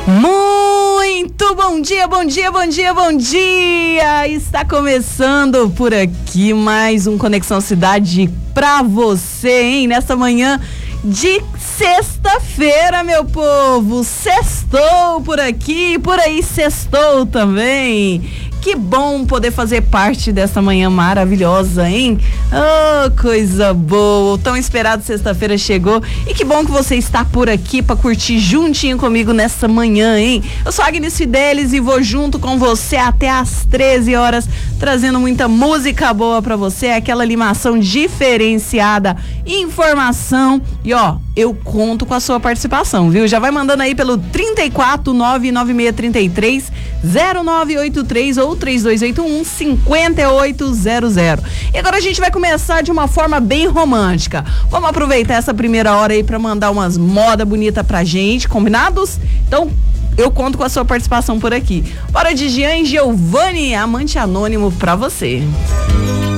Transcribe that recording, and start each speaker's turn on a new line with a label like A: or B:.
A: Muito bom dia, bom dia, bom dia, bom dia! Está começando por aqui mais um Conexão Cidade pra você, hein? Nessa manhã de sexta-feira, meu povo! Sextou por aqui, por aí sextou também. Que bom poder fazer parte dessa manhã maravilhosa, hein? Oh, coisa boa! O tão esperado sexta-feira chegou e que bom que você está por aqui para curtir juntinho comigo nessa manhã, hein? Eu sou a Agnes Fidelis e vou junto com você até às 13 horas, trazendo muita música boa para você, aquela animação diferenciada, informação e ó, eu conto com a sua participação, viu? Já vai mandando aí pelo 34996330983 ou 3281-5800. E agora a gente vai começar de uma forma bem romântica. Vamos aproveitar essa primeira hora aí pra mandar umas moda bonita pra gente, combinados? Então, eu conto com a sua participação por aqui. Bora de Jean Giovanni, amante anônimo pra você.